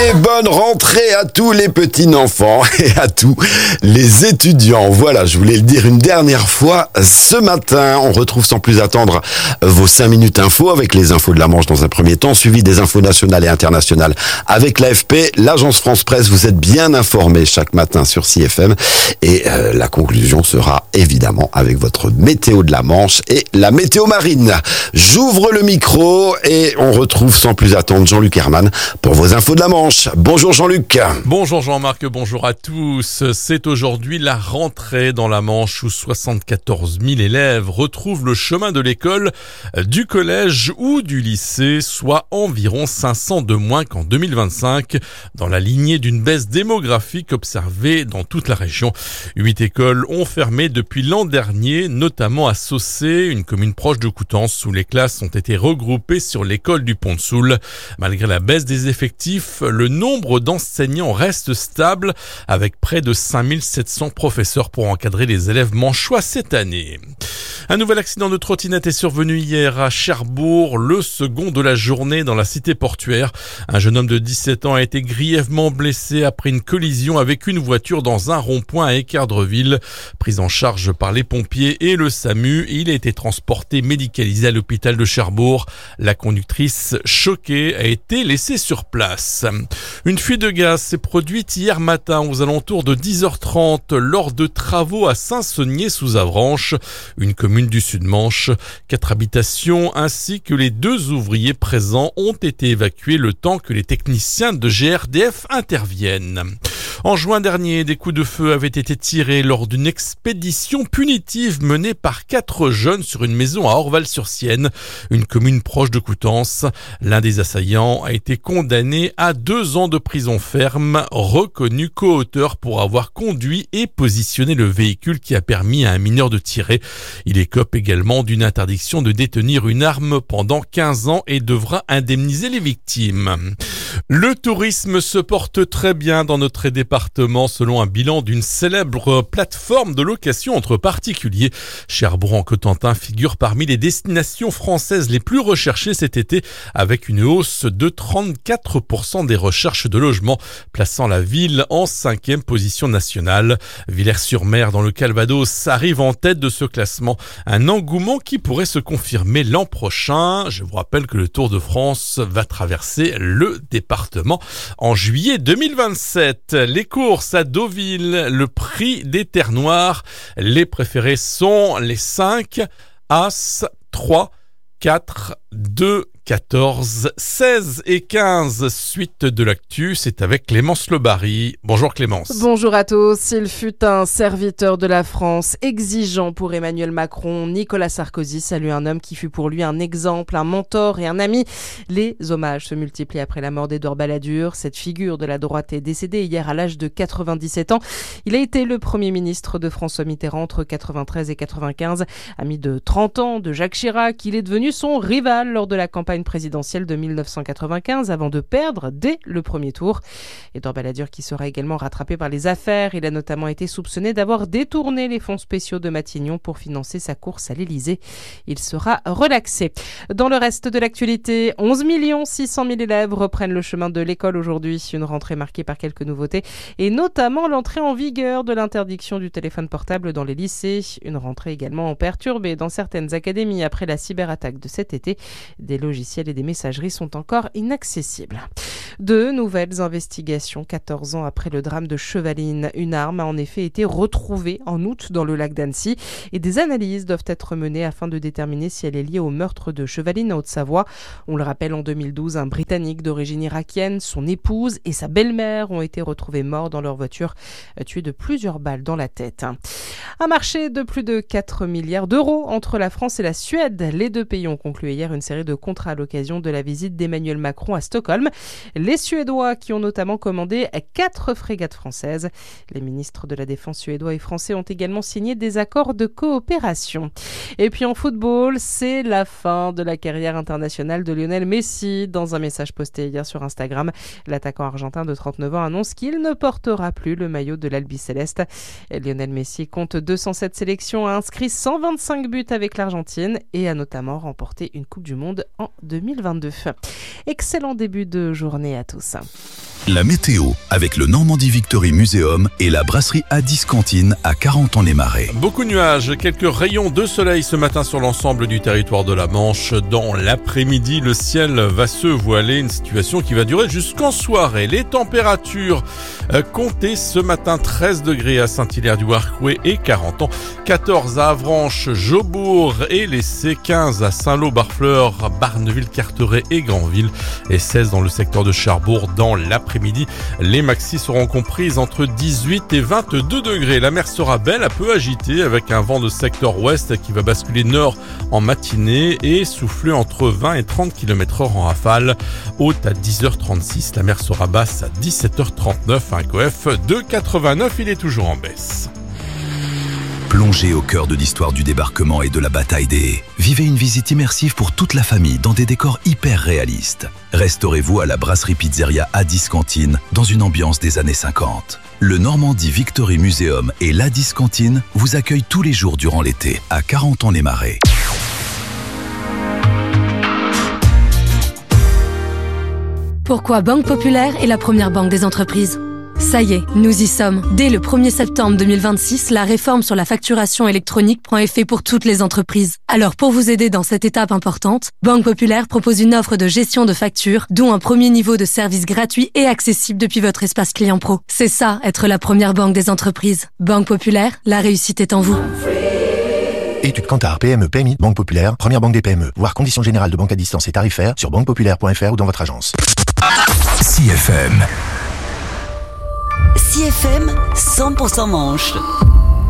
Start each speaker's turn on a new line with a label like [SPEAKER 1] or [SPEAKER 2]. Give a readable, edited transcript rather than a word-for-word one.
[SPEAKER 1] Et bonne rentrée à tous les petits enfants et à tous les étudiants. Voilà, je voulais le dire une dernière fois ce matin. On retrouve sans plus attendre vos 5 minutes info avec les infos de la Manche dans un premier temps, suivi des infos nationales et internationales avec l'AFP, l'agence France Presse. Vous êtes bien informés chaque matin sur CFM et la conclusion sera évidemment avec votre météo de la Manche et la météo marine. J'ouvre le micro et on retrouve sans plus attendre Jean-Luc Herman pour vos infos de la Manche. Bonjour Jean-Luc.
[SPEAKER 2] Bonjour Jean-Marc, bonjour à tous. C'est aujourd'hui la rentrée dans la Manche où 74 000 élèves retrouvent le chemin de l'école, du collège ou du lycée, soit environ 500 de moins qu'en 2025, dans la lignée d'une baisse démographique observée dans toute la région. 8 écoles ont fermé depuis l'an dernier, notamment à Saucé, une commune proche de Coutances, où les classes ont été regroupées sur l'école du Pont-de-Soule. Malgré la baisse des effectifs, le nombre d'enseignants reste stable, avec près de 5700 professeurs pour encadrer les élèves manchois cette année. Un nouvel accident de trottinette est survenu hier à Cherbourg, le second de la journée dans la cité portuaire. Un jeune homme de 17 ans a été grièvement blessé après une collision avec une voiture dans un rond-point à Équerdreville. Pris en charge par les pompiers et le SAMU, il a été transporté médicalisé à l'hôpital de Cherbourg. La conductrice, choquée, a été laissée sur place. Une fuite de gaz s'est produite hier matin aux alentours de 10h30 lors de travaux à Saint-Saunier-sous-Avranches, une commune du Sud-Manche. 4 habitations ainsi que les 2 ouvriers présents ont été évacués le temps que les techniciens de GRDF interviennent. En juin dernier, des coups de feu avaient été tirés lors d'une expédition punitive menée par 4 jeunes sur une maison à Orval-sur-Sienne, une commune proche de Coutances. L'un des assaillants a été condamné à 2 ans de prison ferme, reconnu co-auteur pour avoir conduit et positionné le véhicule qui a permis à un mineur de tirer. Il écope également d'une interdiction de détenir une arme pendant 15 ans et devra indemniser les victimes. Le tourisme se porte très bien dans notre département selon un bilan d'une célèbre plateforme de location entre particuliers. Cherbourg-en-Cotentin figure parmi les destinations françaises les plus recherchées cet été avec une hausse de 34% des recherches de logement, plaçant la ville en 5e position nationale. Villers-sur-Mer dans le Calvados arrive en tête de ce classement. Un engouement qui pourrait se confirmer l'an prochain. Je vous rappelle que le Tour de France va traverser le département en juillet 2027. Les courses à Deauville, le prix des terres noires. Les préférés sont les 5, As, 3, 4, 2, 14, 16 et 15. Suite de l'actu, c'est avec Clémence Lebary. Bonjour Clémence.
[SPEAKER 3] Bonjour à tous. Il fut un serviteur de la France, exigeant pour Emmanuel Macron. Nicolas Sarkozy salue un homme qui fut pour lui un exemple, un mentor et un ami. Les hommages se multiplient après la mort d'Édouard Balladur. Cette figure de la droite est décédée hier à l'âge de 97 ans. Il a été le premier ministre de François Mitterrand entre 93 et 95. Ami de 30 ans de Jacques Chirac, il est devenu son rival lors de la campagne présidentielle de 1995 avant de perdre dès le premier tour. Édouard Balladur qui sera également rattrapé par les affaires. Il a notamment été soupçonné d'avoir détourné les fonds spéciaux de Matignon pour financer sa course à l'Élysée. Il sera relaxé. Dans le reste de l'actualité, 11 600 000 élèves reprennent le chemin de l'école aujourd'hui. Une rentrée marquée par quelques nouveautés et notamment l'entrée en vigueur de l'interdiction du téléphone portable dans les lycées. Une rentrée également perturbée dans certaines académies après la cyberattaque de cet été. Des logiciels et des messageries sont encore inaccessibles. De nouvelles investigations 14 ans après le drame de Chevaline. Une arme a en effet été retrouvée en août dans le lac d'Annecy et des analyses doivent être menées afin de déterminer si elle est liée au meurtre de Chevaline en Haute-Savoie. On le rappelle, en 2012, un Britannique d'origine irakienne, son épouse et sa belle-mère ont été retrouvés morts dans leur voiture, tués de plusieurs balles dans la tête. Un marché de plus de 4 milliards d'euros entre la France et la Suède. Les 2 pays ont conclu hier une série de contrats à l'occasion de la visite d'Emmanuel Macron à Stockholm. Les Suédois qui ont notamment commandé 4 frégates françaises. Les ministres de la Défense suédois et français ont également signé des accords de coopération. Et puis en football, c'est la fin de la carrière internationale de Lionel Messi. Dans un message posté hier sur Instagram, l'attaquant argentin de 39 ans annonce qu'il ne portera plus le maillot de l'Albiceleste. Lionel Messi compte 207 sélections, a inscrit 125 buts avec l'Argentine et a notamment remporté une Coupe du Monde en 2022. Excellent début de journée à tous.
[SPEAKER 4] La météo avec le Normandie Victory Museum et la brasserie Addis Cantine à 40-ans-les-Marais.
[SPEAKER 2] Beaucoup de nuages, quelques rayons de soleil ce matin sur l'ensemble du territoire de la Manche. Dans l'après-midi, le ciel va se voiler, une situation qui va durer jusqu'en soirée. Les températures comptées ce matin 13 degrés à Saint-Hilaire-du-Harcouët et 40 ans, 14 à Avranches, Jaubourg et l'Essai, 15 à Saint-Lô, Barneville, Carteret et Granville et 16 dans le secteur de Cherbourg. Dans l'après-midi, les maxis seront comprises entre 18 et 22 degrés. La mer sera belle, un peu agitée avec un vent de secteur ouest qui va basculer nord en matinée et souffler entre 20 et 30 km/h en rafale. Haute à 10h36, la mer sera basse à 17h39. Un coef de 89, il est toujours en baisse.
[SPEAKER 4] Plongez au cœur de l'histoire du débarquement et de la bataille des haies. Vivez une visite immersive pour toute la famille dans des décors hyper réalistes. Restaurez-vous à la brasserie pizzeria Addis Cantine dans une ambiance des années 50. Le Normandie Victory Museum et l'Addis Cantine vous accueillent tous les jours durant l'été à 40-ans-les-Marais.
[SPEAKER 5] Pourquoi Banque Populaire est la première banque des entreprises ? Ça y est, nous y sommes. Dès le 1er septembre 2026, la réforme sur la facturation électronique prend effet pour toutes les entreprises. Alors pour vous aider dans cette étape importante, Banque Populaire propose une offre de gestion de factures, dont un premier niveau de service gratuit et accessible depuis votre espace client pro. C'est ça, être la première banque des entreprises. Banque Populaire, la réussite est en vous.
[SPEAKER 6] Études Kantar, PME, PMI, Banque Populaire, première banque des PME. Voir conditions générales de banque à distance et tarifaires sur banquepopulaire.fr ou dans votre agence.
[SPEAKER 4] CFM.
[SPEAKER 7] CFM 100% Manche.